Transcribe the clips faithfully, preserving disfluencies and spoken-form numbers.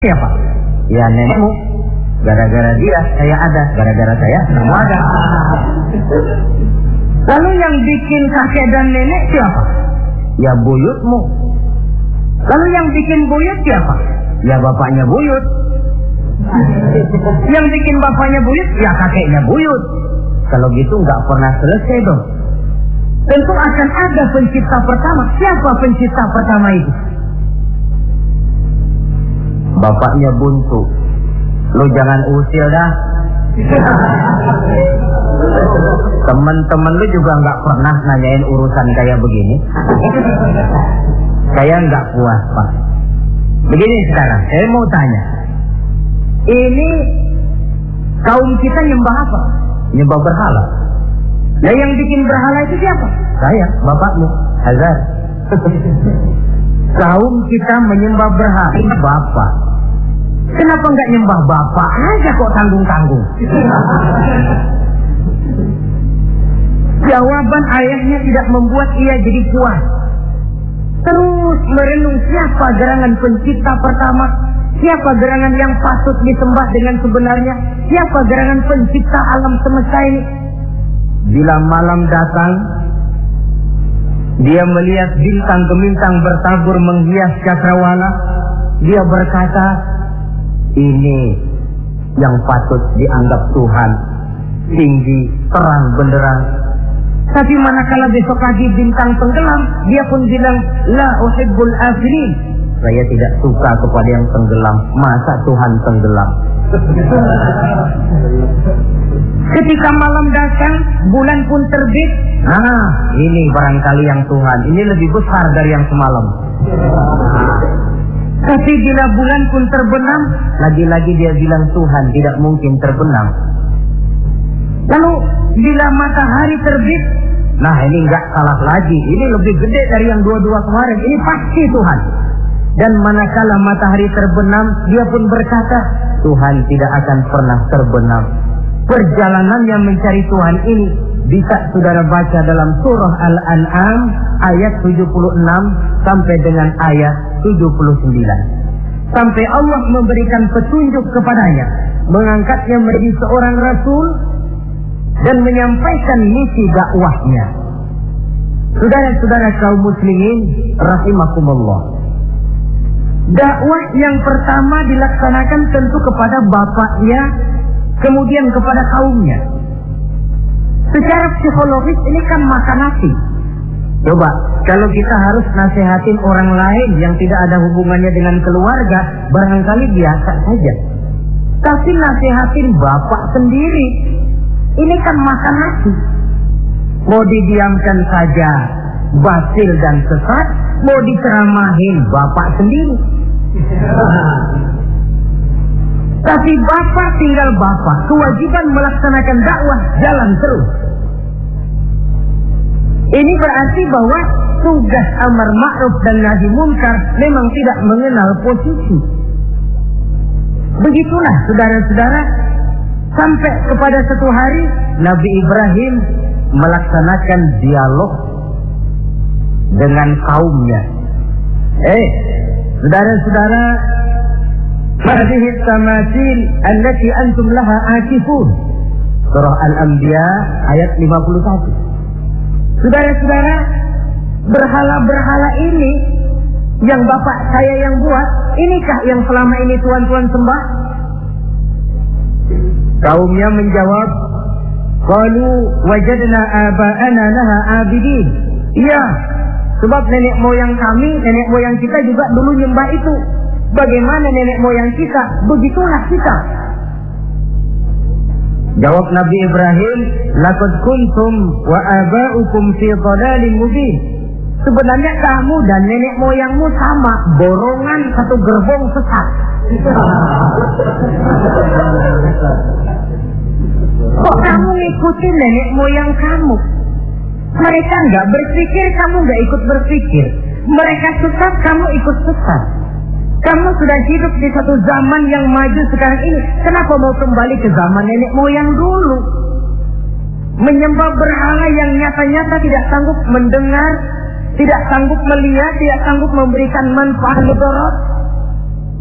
Siapa? Ya nenekmu. Gara-gara dia saya ada, gara-gara saya kamu ada. Lalu yang bikin kakek dan nenek siapa? Ya buyutmu. Lalu yang bikin buyut siapa? Ya bapaknya buyut. Yang bikin bapaknya buyut, ya kakeknya buyut. Kalau gitu nggak pernah selesai dong. Tentu akan ada pencipta pertama. Siapa pencipta pertama itu? Bapaknya buntu. Lu jangan usil dah. Temen-temen lu juga nggak pernah nanyain urusan kayak begini. Saya nggak puas, Pak. Begini sekarang, saya mau tanya. Ini kaum kita nyembah apa? Nyembah berhala. Nah yang bikin berhala itu siapa? Saya, bapakmu, Hazar. Kaum kita menyembah berhala. Ini bapak. Kenapa nggak nyembah bapak aja kok tanggung-tanggung? Jawaban ayahnya tidak membuat ia jadi puas. Terus merenung siapa gerangan pencipta pertama, siapa gerangan yang patut disembah dengan sebenarnya, siapa gerangan pencipta alam semesta ini. Bila malam datang, dia melihat bintang gemintang bertabur menghias cakrawala. Dia berkata, ini yang patut dianggap Tuhan, tinggi, terang benderang. Tapi manakala besok pagi bintang tenggelam, dia pun bilang, la uhibbul afilin. Saya tidak suka kepada yang tenggelam. Masa Tuhan tenggelam? Ketika malam datang, bulan pun terbit. Ah, ini barangkali yang Tuhan. Ini lebih besar dari yang semalam. Tapi bila bulan pun terbenam, lagi-lagi dia bilang Tuhan tidak mungkin terbenam. Lalu bila matahari terbit, nah ini nggak salah lagi. Ini lebih gede dari yang dua-dua kemarin. Ini pasti Tuhan. Dan manakala matahari terbenam, dia pun berkata, Tuhan tidak akan pernah terbenam. Perjalanan yang mencari Tuhan ini bisa saudara baca dalam surah Al-An'am ayat tujuh puluh enam sampai dengan ayat tujuh puluh sembilan. Sampai Allah memberikan petunjuk kepadanya, mengangkatnya menjadi seorang rasul dan menyampaikan misi dakwahnya. Saudara-saudara kaum muslimin rahimakumullah. Dakwah yang pertama dilaksanakan tentu kepada bapaknya, kemudian kepada kaumnya. Secara psikologis ini kan makan nasi. Coba, kalau kita harus nasihatin orang lain yang tidak ada hubungannya dengan keluarga, barangkali biasa saja. Tapi nasihatin bapak sendiri, ini kan makan nasi. Mau didiamkan saja, batil dan sesat, mau diceramahin bapak sendiri. Tapi bapak tinggal bapak, kewajiban melaksanakan dakwah jalan terus. Ini berarti bahwa tugas amar ma'ruf dan nahi munkar memang tidak mengenal posisi. Begitulah saudara-saudara, sampai kepada satu hari Nabi Ibrahim melaksanakan dialog dengan kaumnya. Eh, saudara-saudara, hadhihi tamasil allati antum laha akifun. Surah Al-Anbiya ayat lima puluh satu. Saudara-saudara, berhala-berhala ini yang bapak saya yang buat, inikah yang selama ini tuan-tuan sembah? Kaumnya menjawab, qalu wajadna aba'ana laha abidin. Iya, sebab nenek moyang kami, nenek moyang kita juga dulu nyembah itu. Bagaimana nenek moyang kita, begitulah kita. Jawab Nabi Ibrahim, laqad kuntum wa aba'ukum fi dhalalin mubin. Sebenarnya kamu dan nenek moyangmu sama, borongan satu gerbong sesat. Kok kamu ngikutin nenek moyang kamu? Mereka nggak berpikir, kamu nggak ikut berpikir. Mereka sesat, kamu ikut sesat. Kamu sudah hidup di satu zaman yang maju sekarang ini. Kenapa mau kembali ke zaman nenek moyang dulu? Menyembah berhala yang nyata-nyata tidak sanggup mendengar, tidak sanggup melihat, tidak sanggup memberikan manfaat mudarat.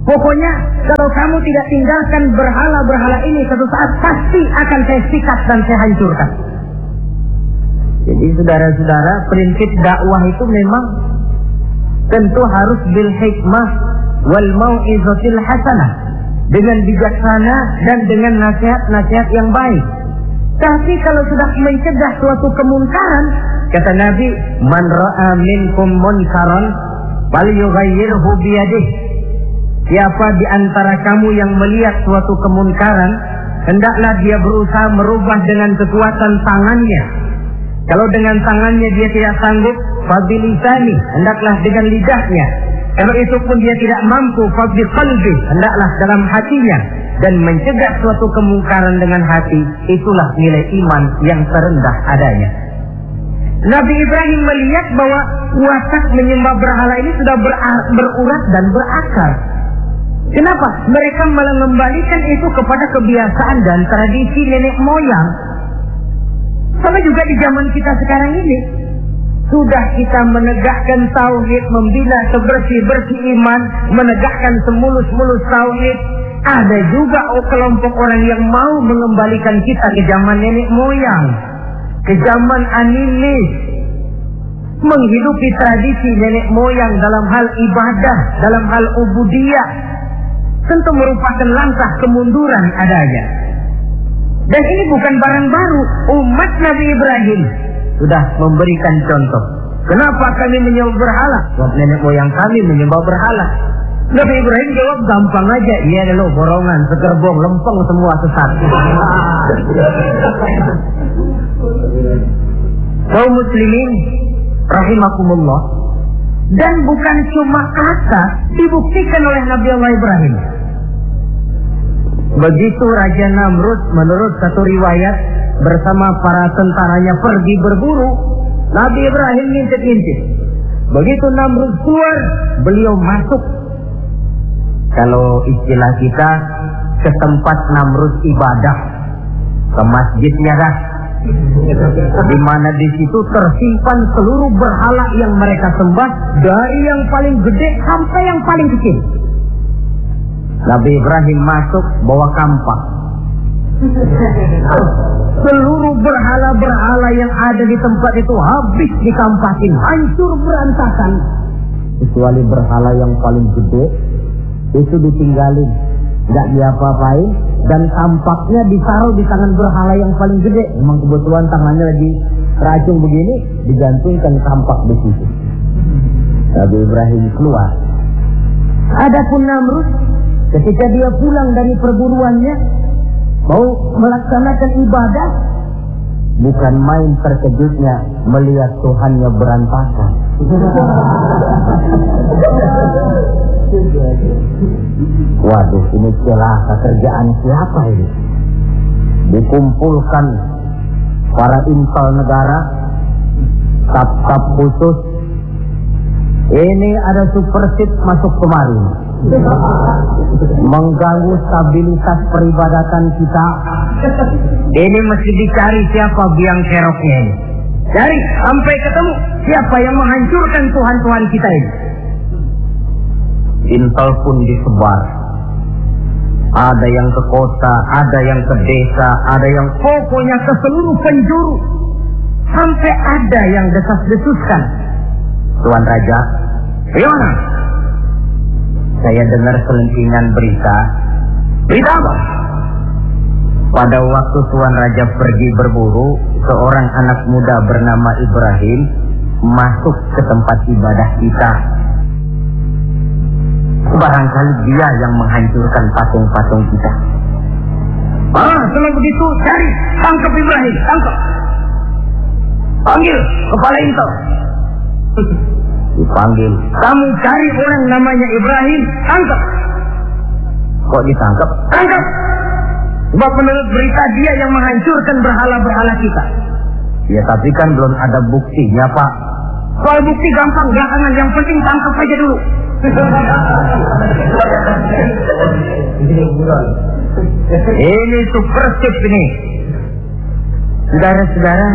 Pokoknya kalau kamu tidak tinggalkan berhala-berhala ini, satu saat pasti akan saya sikat dan saya hancurkan. Jadi saudara-saudara, prinsip dakwah itu memang tentu harus bil hikmah wal mau'izatil hasanah, dengan bijaksana dan dengan nasihat-nasihat yang baik. Tapi kalau sudah mencegah suatu kemunkaran, kata Nabi, man ra'a minkum munkaran falyughayyirhu biyadihi. Siapa di antara kamu yang melihat suatu kemunkaran, hendaklah dia berusaha merubah dengan kekuatan tangannya. Kalau dengan tangannya dia tidak sanggup, fabilisani, hendaklah dengan lidahnya. Kalau itu pun dia tidak mampu, fabiqalbi, hendaklah dalam hatinya. Dan mencegah suatu kemungkaran dengan hati, itulah nilai iman yang terendah adanya. Nabi Ibrahim melihat bahwa watak menyembah berhala ini sudah berurat dan berakar. Kenapa? Mereka malah mengembalikan itu kepada kebiasaan dan tradisi nenek moyang. Sama juga di zaman kita sekarang ini. Sudah kita menegakkan tauhid, membina sebersih-bersih iman, menegakkan semulus-mulus tauhid. Ada juga oh, kelompok orang yang mau mengembalikan kita ke zaman nenek moyang, ke zaman animis, menghidupi tradisi nenek moyang dalam hal ibadah, dalam hal ubudiyah. Tentu merupakan langkah kemunduran adanya. Dan ini bukan barang baru. Umat Nabi Ibrahim sudah memberikan contoh. Kenapa kami menyembah berhala? Sebab nenek moyang kami menyembah berhala. Nabi Ibrahim jawab gampang aja. Iya lo borongan, segerbong, lempeng semua sesat. Kaum muslimin rahimakumullah. Dan bukan cuma kata, dibuktikan oleh Nabi Allah Ibrahim. Begitu Raja Namrud menurut satu riwayat bersama para tentaranya pergi berburu, Nabi Ibrahim ngintip-ngintip. Begitu Namrud keluar, beliau masuk. Kalau istilah kita, ke tempat Namrud ibadah, ke masjidnya dah, di mana di situ tersimpan seluruh berhala yang mereka sembah, dari yang paling gede sampai yang paling kecil. Nabi Ibrahim masuk bawa kampak. Seluruh berhala-berhala yang ada di tempat itu habis dikampakin, hancur berantakan. Kecuali berhala yang paling gede, itu ditinggalin, nggak diapa-apain, dan tampaknya ditaruh di tangan berhala yang paling gede. Memang kebetulan tangannya lagi racun begini, digantungkan tampak di situ. Nabi Ibrahim keluar. Adapun Namrud, ketika dia pulang dari perburuannya, mau melaksanakan ibadah, bukan main terkejutnya melihat Tuhannya berantakan. Waduh, ini celaka, kerjaan siapa ini? Dikumpulkan para intel negara, staf-staf khusus. Ini ada supersip masuk kemarin, mengganggu stabilitas peribadatan kita. Ini mesti dicari siapa biang keroknya ini. Cari sampai ketemu siapa yang menghancurkan Tuhan-Tuhan kita ini. Intel pun disebar. Ada yang ke kota, ada yang ke desa, ada yang pokoknya ke seluruh penjuru. Sampai ada yang desas-desuskan. Tuan Raja, gimana? Saya dengar selentingan berita. Berita apa? Pada waktu Tuan Raja pergi berburu, seorang anak muda bernama Ibrahim masuk ke tempat ibadah kita. Barangkali dia yang menghancurkan patung-patung kita. Ah, kalau begitu cari, tangkap Ibrahim, tangkap. Panggil kepala intel. Dipanggil. Kamu cari orang namanya Ibrahim, tangkap. Kok ditangkap? Tangkap. Sebab menurut berita dia yang menghancurkan berhala-berhala kita. Ya tapi kan belum ada buktinya, Pak. Soal bukti gampang, belakangan, yang penting tangkap aja dulu. Ini supersip ini. Saudara-saudara,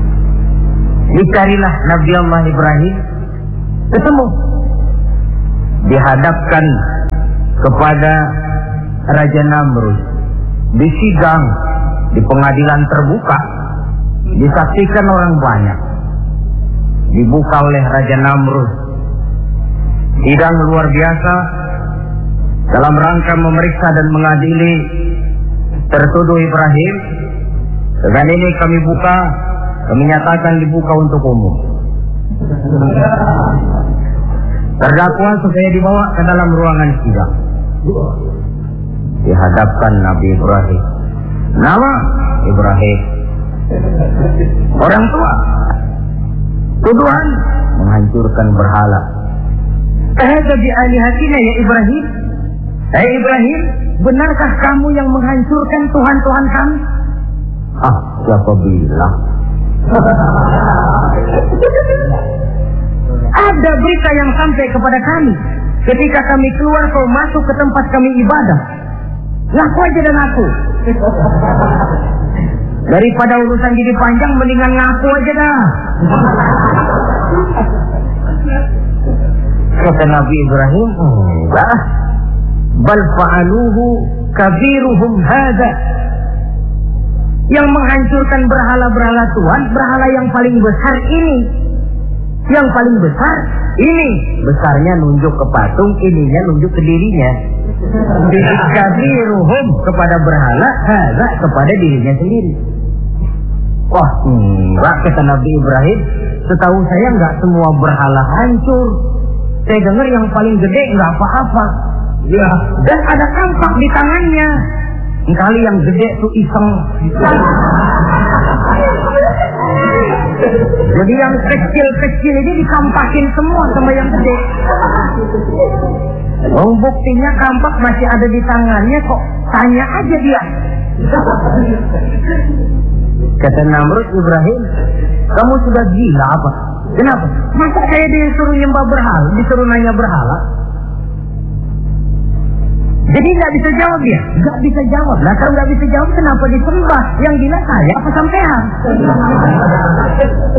dicarilah Nabi Allah Ibrahim, ketemu. dihadapkan kepada Raja Namrud, disidang di pengadilan terbuka, disaksikan orang banyak, dibuka oleh Raja Namrud. Sidang luar biasa dalam rangka memeriksa dan mengadili tertuduh Ibrahim. Dengan ini kami buka, kami nyatakan dibuka untuk umum. Terdakwa supaya dibawa ke dalam ruangan sidang. Dihadapkan Nabi Ibrahim. Nama Ibrahim. Orang tua. Tuduhan menghancurkan berhala. Tahadza bi alihatina ya Ibrahim. Hai Ibrahim, benarkah kamu yang menghancurkan Tuhan-Tuhan kami? Ah, siapa bilang? Ada berita yang sampai kepada kami. Ketika kami keluar, kau masuk ke tempat kami ibadah. Ngaku aja dan aku. Daripada urusan jadi panjang, mendingan ngaku aja dah. Kata Nabi Ibrahim, enggak. Bal fa'aluhu kabiruhum hadha. Yang menghancurkan berhala-berhala Tuhan, berhala yang paling besar ini. Yang paling besar ini. Besarnya nunjuk ke patung, ininya nunjuk ke dirinya. Kabiruhum kepada berhala, hadha kepada dirinya sendiri. Wah, enggak, kata Nabi Ibrahim. Setahu saya enggak semua berhala hancur. Saya dengar yang paling gede enggak apa-apa. Ya, dan ada kampak di tangannya. Kali yang gede tuh iseng. Jadi yang kecil-kecil ini dikampakin semua sama yang gede. Oh, buktinya kampak masih ada di tangannya kok. Tanya aja dia. Kata Namrud, Ibrahim, kamu sudah gila apa? Kenapa? Masa saya disuruh nyembah berhala, disuruh nanya berhala? Jadi nggak bisa jawab dia, nggak bisa jawab. Nah kalau nggak bisa jawab, kenapa disembah? Yang gila saya apa sampean?